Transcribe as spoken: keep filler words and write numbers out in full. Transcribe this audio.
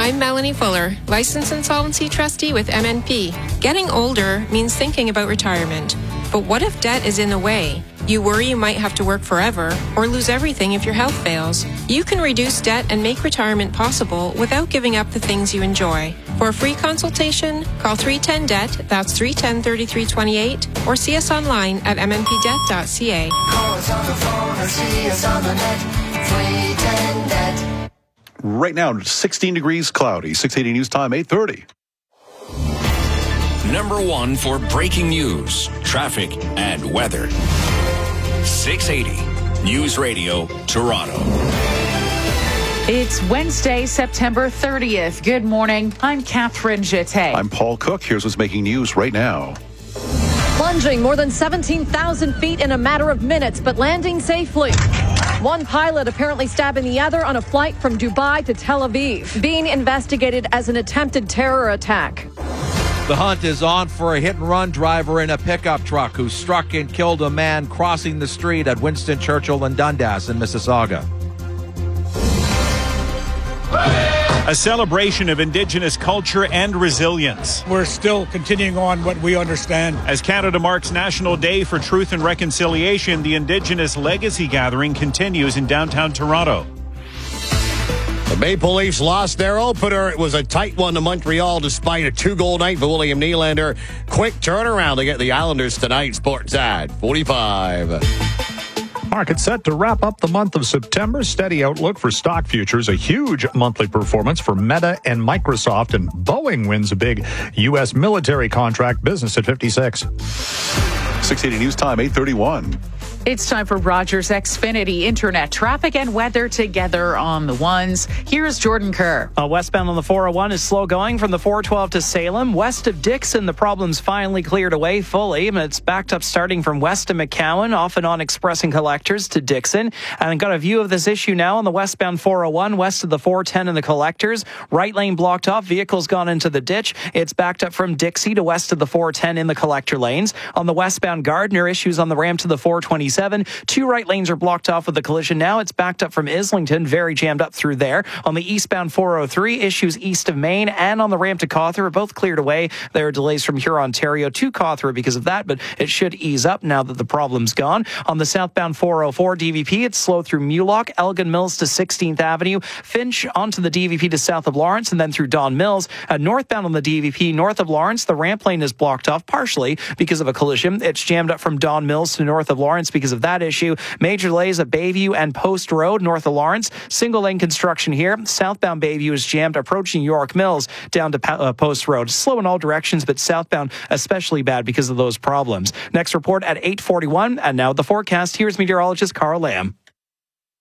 I'm Melanie Fuller, licensed insolvency trustee with M N P. Getting older means thinking about retirement. But what if debt is in the way? You worry you might have to work forever or lose everything if your health fails. You can reduce debt and make retirement possible without giving up the things you enjoy. For a free consultation, call three one zero D E B T, that's three one zero, three three two eight, or see us online at m n p debt dot c a. Call us on the phone or see us on the net, three one zero D E B T. Right now, sixteen degrees, cloudy. six eighty News Time, eight thirty. Number one for breaking news, traffic, and weather. six eighty News Radio, Toronto. It's Wednesday, September thirtieth. Good morning. I'm Catherine Jeté. I'm Paul Cook. Here's what's making news right now. Plunging more than seventeen thousand feet in a matter of minutes, but landing safely. One pilot apparently stabbing the other on a flight from Dubai to Tel Aviv, being investigated as an attempted terror attack. The hunt is on for a hit-and-run driver in a pickup truck who struck and killed a man crossing the street at Winston Churchill and Dundas in Mississauga. A celebration of Indigenous culture and resilience. We're still continuing on what we understand. As Canada marks National Day for Truth and Reconciliation, the Indigenous Legacy Gathering continues in downtown Toronto. The Maple Leafs lost their opener. It was a tight one to Montreal despite a two-goal night for William Nylander. Quick turnaround to get the Islanders tonight. Sportsnet forty-five. Market set to wrap up the month of September. Steady outlook for stock futures. A huge monthly performance for Meta and Microsoft. And Boeing wins a big U S military contract. Business at fifty-six. six eighty News Time, eight thirty-one. It's time for Rogers Xfinity Internet traffic and weather together on the ones. Here's Jordan Kerr. Uh, westbound on the four oh one is slow going from the four twelve to Salem. West of Dixon, the problem's finally cleared away fully. It's backed up starting from west of McCowan, off and on Express and Collectors to Dixon. And got a view of this issue now on the westbound four oh one, west of the four ten and the Collectors. Right lane blocked off. Vehicles gone into the ditch. It's backed up from Dixie to west of the four ten in the Collector lanes. On the westbound Gardner, issues on the ramp to the four twenty-seven. Two right lanes are blocked off with the collision now. It's backed up from Islington, very jammed up through there. On the eastbound four oh three, issues east of Maine and on the ramp to Cawthra, both cleared away. There are delays from Huron, Ontario to Cawthra because of that, but it should ease up now that the problem's gone. On the southbound four oh four D V P, it's slow through Mulock, Elgin Mills to sixteenth Avenue, Finch onto the D V P to south of Lawrence, and then through Don Mills. Uh, northbound on the D V P, north of Lawrence, the ramp lane is blocked off partially because of a collision. It's jammed up from Don Mills to north of Lawrence because of that issue. Major delays at Bayview and Post Road north of Lawrence. Single lane construction here. Southbound Bayview is jammed approaching York Mills down to uh, Post Road. Slow in all directions, but southbound especially bad because of those problems. Next report at eight forty-one, and now the forecast. Here's meteorologist Carl Lamb.